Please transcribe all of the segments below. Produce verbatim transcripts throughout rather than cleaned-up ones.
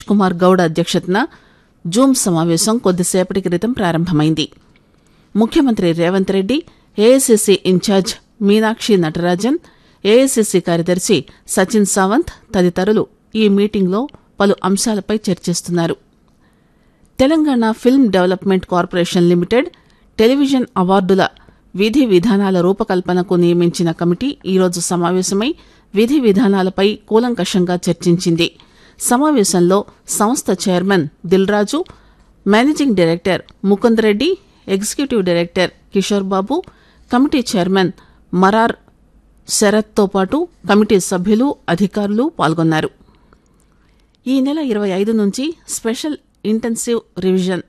కుమార్ గౌడ్ అధ్యక్షతన జూమ్ సమావేశం కొద్దిసేపటి క్రితం ప్రారంభమైంది. ముఖ్యమంత్రి Revanth Reddy, AICC incharge Meenakshi Natarajan, AICC కార్యదర్శి సచిన్ సావంత్ తదితరులు ఈ మీటింగ్లో పలు అంశాలపై చర్చిస్తున్నారు. Telangana film development corporation limited television అవార్డుల విధి విధానాల రూపకల్పనకు నియమించిన కమిటీ ఈరోజు సమావేశమై విధి విధానాలపై కూలంకషంగా చర్చించింది. సమావేశంలో సంస్థ chairman Dil Raju, managing director Mukund Reddy, executive director Kishore Babu, committee chairman Marar శరత్తో పాటు కమిటీ సభ్యులు, అధికారులు పాల్గొన్నారు. ఈ నెల ఇరవై ఐదు నుంచి స్పెషల్ ఇంటెన్సివ్ రివిజన్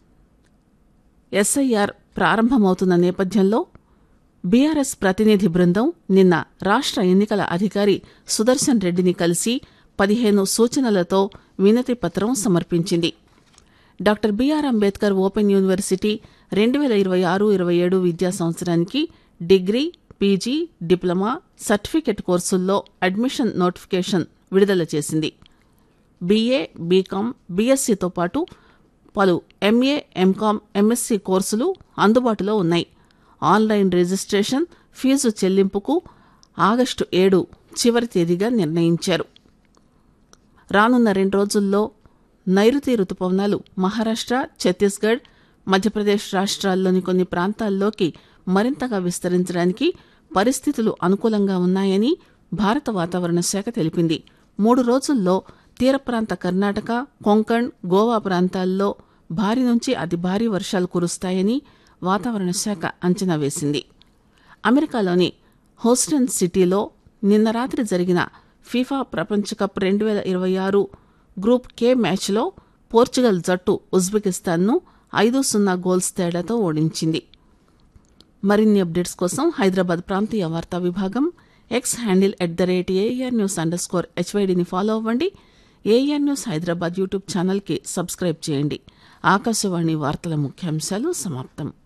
ఎస్ఐఆర్ ప్రారంభమవుతున్న నేపథ్యంలో బీఆర్ఎస్ ప్రతినిధి బృందం నిన్న రాష్ట్ర ఎన్నికల అధికారి సుదర్శన్ రెడ్డిని కలిసి పదిహేను సూచనలతో వినతి పత్రం సమర్పించింది. Doctor BR Ambedkar open university రెండు వేల ఇరవై ఆరు ఇరవై ఏడు విద్యా సంవత్సరానికి డిగ్రీ, పీజీ, డిప్లొమా, సర్టిఫికెట్ కోర్సుల్లో అడ్మిషన్ నోటిఫికేషన్ విడుదల చేసింది. బీఏ, బీకాం, బీఎస్సీతో పాటు పలు ఎంఏ, ఎంకాం, ఎంఎస్సీ కోర్సులు అందుబాటులో ఉన్నాయి. ఆన్లైన్ రిజిస్ట్రేషన్, ఫీజు చెల్లింపుకు ఆగస్టు ఏడు చివరి తేదీగా నిర్ణయించారు. రానున్న రెండు రోజుల్లో నైరుతి రుతుపవనాలు మహారాష్ట్ర, ఛత్తీస్గఢ్, మధ్యప్రదేశ్ రాష్ట్రాల్లోని కొన్ని ప్రాంతాల్లోకి మరింతగా విస్తరించడానికి పరిస్థితులు అనుకూలంగా ఉన్నాయని భారత వాతావరణ శాఖ తెలిపింది. మూడు రోజుల్లో తీర ప్రాంత కర్ణాటక, కొంకణ్, గోవా ప్రాంతాల్లో భారీ నుంచి అతి భారీ వర్షాలు కురుస్తాయని వాతావరణ శాఖ అంచనా వేసింది. అమెరికాలోని హోస్టన్ సిటీలో నిన్న రాత్రి జరిగిన ఫీఫా ప్రపంచ కప్ రెండు వేల ఇరవై ఆరు గ్రూప్ కే మ్యాచ్లో పోర్చుగల్ జట్టు ఉజ్బెకిస్తాన్ను ఐదు సున్నా గోల్స్ తేడాతో ఓడించింది. మరిన్ని అప్డేట్స్ కోసం హైదరాబాద్ ప్రాంతీయ వార్తా విభాగం X handle at the rate AR news under score హెచ్వైడిని follow అవ్వండి. ఏఆర్ న్యూస్ హైదరాబాద్ యూట్యూబ్ ఛానల్కి సబ్స్క్రైబ్ చేయండి. ఆకాశవాణి వార్తల ముఖ్యాంశాలు సమాప్తం.